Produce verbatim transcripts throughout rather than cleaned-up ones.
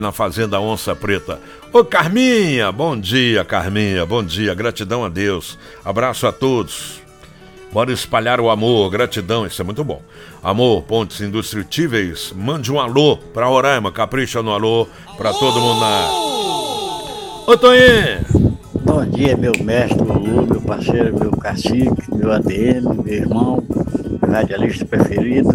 na Fazenda Onça Preta. Ô Carminha, bom dia, Carminha, bom dia, gratidão a Deus, abraço a todos, bora espalhar o amor, gratidão, isso é muito bom. Amor, pontos indestrutíveis, mande um alô pra Roraima, capricha no alô pra todo mundo na... Ô Toninho! Bom dia, meu mestre Lulu, meu parceiro, meu cacique, meu A D M, meu irmão, meu radialista preferido.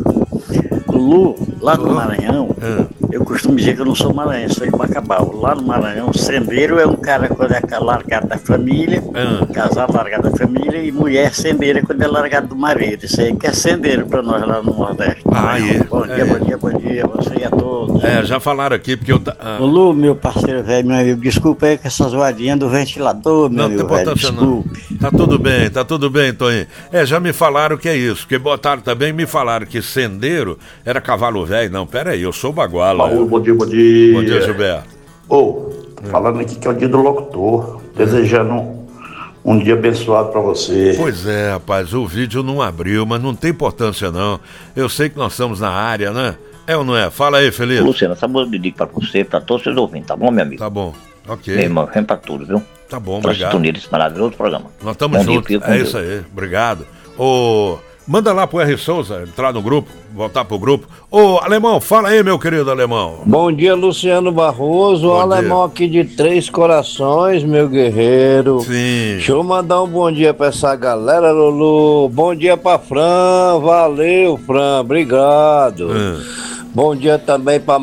Lulu, lá no Maranhão, é. eu costumo dizer que eu não sou maranhense, sou de Bacabal. Lá no Maranhão, sendeiro é um cara quando é largado da família, é. casado largado da família, e mulher sendeira quando é largado do marido. Isso aí que é sendeiro pra nós lá no Nordeste. Ah, é. Bom é. dia, bom dia, bom dia, você e a todos. É, já falaram aqui porque eu... Ah. Lulu, meu parceiro velho, meu amigo, desculpa aí com essa zoadinha do ventilador, meu não, amigo velho, desculpe. Não. Tá tudo bem, tá tudo bem, Toninho. É, já me falaram que é isso, porque botaram também, me falaram que sendeiro era cavalo velho. Não, pera aí, eu sou baguala. Paulo, bom dia, bom dia. Bom dia, Gilberto. Ô, oh, falando aqui que é o dia do locutor, desejando um, um dia abençoado pra você. Pois é, rapaz, o vídeo não abriu, mas não tem importância não. Eu sei que nós estamos na área, né? É ou não é? Fala aí, Felipe. Luciano, essa música eu dedico pra você, pra todos os seus ouvintes, tá bom, meu amigo? Tá bom, ok. Meu irmão, vem pra tudo, viu? Tá bom, pra obrigado. sintonia desse maravilhoso programa. Nós estamos juntos, é Deus. Isso aí, obrigado. Ô, manda lá pro R. Souza, entrar no grupo, voltar pro grupo. Ô, Alemão, fala aí, meu querido Alemão. Bom dia, Luciano Barroso, o Alemão aqui de Três Corações, meu guerreiro. Sim. Deixa eu mandar um bom dia pra essa galera, Lulu. Bom dia pra Fran, valeu, Fran, obrigado. Hum. Bom dia também pra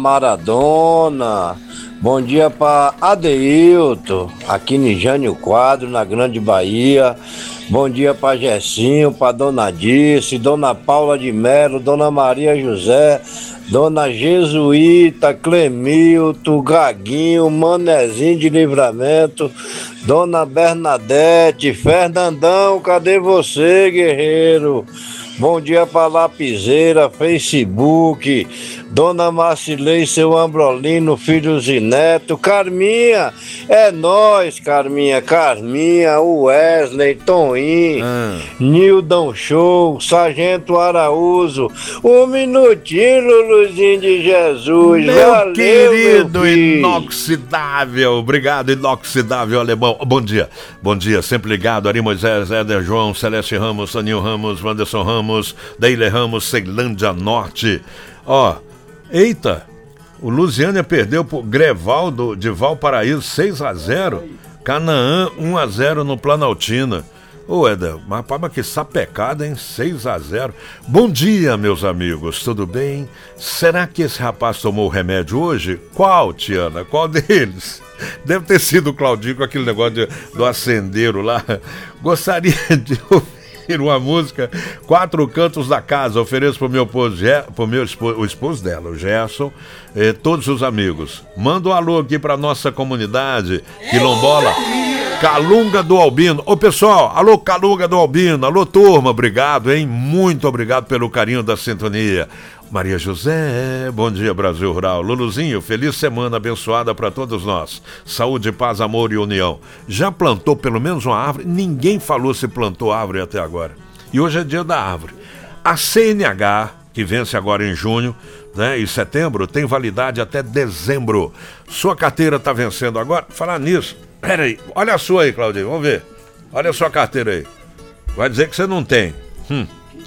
Maradona. Bom dia para Adeilton, aqui em Jânio Quadro, na Grande Bahia. Bom dia para Gessinho, para Dona Dirce, Dona Paula de Melo, Dona Maria José, Dona Jesuíta, Clemilton, Gaguinho, Manezinho de Livramento, Dona Bernadette, Fernandão, cadê você, guerreiro? Bom dia para Lapiseira, Facebook, Dona Marcilei, seu Ambrolino, filhos e neto, Carminha, é nós, Carminha, Carminha, Wesley, Toninho, ah. Nildon Show, Sargento Araújo, um minutinho, Luluzinho de Jesus, meu valeu, querido meu inoxidável, obrigado, inoxidável alemão, bom dia, bom dia, sempre ligado, Ari Moisés, Éder João, Celeste Ramos, Saninho Ramos, Wanderson Ramos, Deile Ramos, Ceilândia Norte, ó, eita, o Lusiânia perdeu pro Grevaldo de Valparaíso seis a zero, Canaã um a zero no Planaltina. Ô Éder, mas, mas que sapecada, hein? seis a zero. Bom dia, meus amigos, tudo bem? Será que esse rapaz tomou o remédio hoje? Qual, Tiana? Qual deles? Deve ter sido o Claudinho com aquele negócio de, do acendeiro lá. Gostaria de ouvir uma música, Quatro Cantos da Casa, ofereço pro meu esposo, pro meu esposo, o esposo dela, o Gerson, e todos os amigos. Manda um alô aqui pra nossa comunidade quilombola, Calunga do Albino. Ô pessoal, alô Calunga do Albino, alô turma, obrigado, hein? Muito obrigado pelo carinho da sintonia. Maria José, bom dia Brasil Rural. Luluzinho, feliz semana abençoada para todos nós. Saúde, paz, amor e união. Já plantou pelo menos uma árvore? Ninguém falou se plantou árvore até agora. E hoje é dia da árvore. A C N H, que vence agora em junho, né, em setembro, tem validade até dezembro. Sua carteira está vencendo agora? Falar nisso, peraí, olha a sua aí, Claudinho, vamos ver. Olha a sua carteira aí. Vai dizer que você não tem. Hum.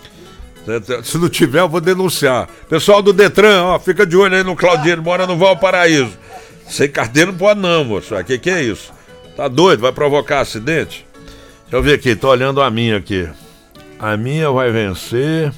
Se não tiver, eu vou denunciar. Pessoal do Detran, ó, fica de olho aí no Claudinho, ele mora no Valparaíso. Sem carteira não pode não, moço. O que, que é isso? Tá doido? Vai provocar acidente? Deixa eu ver aqui, tô olhando a minha aqui. A minha vai vencer...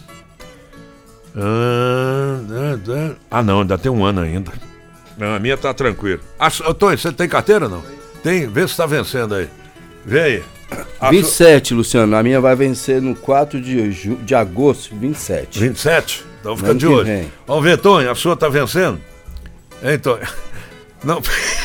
Ah, não, ainda tem um ano ainda. Não, a minha tá tranquila. Ah, Tony, você tem carteira não? Tem? Vê se tá vencendo aí. Vê aí. A vinte e sete, su... Luciano, a minha vai vencer no quatro de, ju... de agosto, vinte e sete. vinte e sete? Então fica de olho. Vem. Vamos ver, Tony, a sua tá vencendo? Hein, Tony? Não.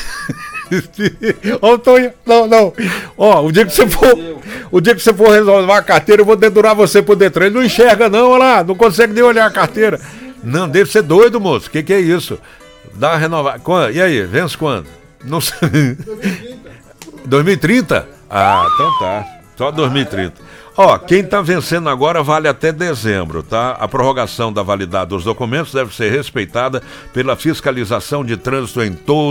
Ó, Tony, não, não. Ó, o dia que você for, o dia que você for resolver a carteira, eu vou dedurar você pro Detran. Ele não enxerga não, olha lá, não consegue nem olhar a carteira. Não, deve ser doido, moço. O que, que é isso? Dá uma renovada. E aí, vence quando? Não sei. dois mil e trinta? Ah, então tá. Só dois mil e trinta. Ó, quem tá vencendo agora vale até dezembro, tá? A prorrogação da validade dos documentos deve ser respeitada pela fiscalização de trânsito em todo